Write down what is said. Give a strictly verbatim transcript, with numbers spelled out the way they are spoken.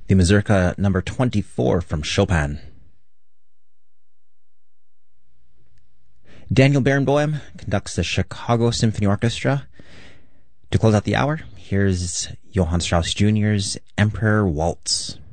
the Mazurka number twenty-four from Chopin. Daniel Barenboim conducts the Chicago Symphony Orchestra. To close out the hour, here's Johann Strauss Junior's Emperor Waltz.